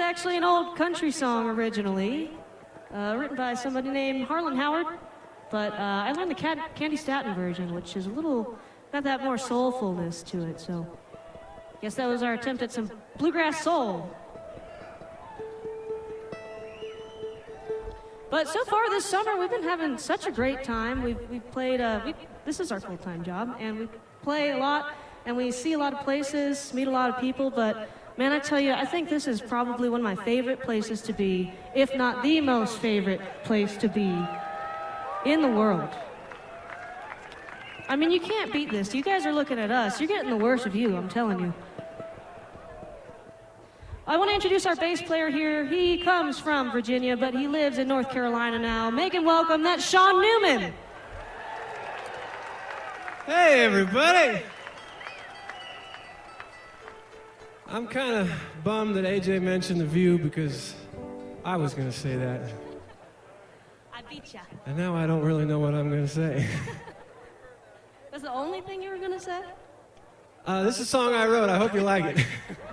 actually an old country song originally, written by somebody named Harlan Howard, but I learned the Candy Staton version, which is a little, got that more soulfulness to it, so I guess that was our attempt at some bluegrass soul. But so far this summer, we've been having such a great time. We've played, this is our full-time job, and we play a lot, and we see a lot of places, meet a lot of people, but man, I tell you, I think this is probably one of my favorite places to be, if not the most favorite place to be in the world. I mean, you can't beat this. You guys are looking at us. You're getting the worst of you, I'm telling you. I want to introduce our bass player here. He comes from Virginia, but he lives in North Carolina now. Make him welcome, that's Sean Newman. Hey, everybody. I'm kind of bummed that AJ mentioned The View because I was going to say that. I beat ya. And now I don't really know what I'm going to say. That's the only thing you were going to say? This is a song I wrote. I hope you like it.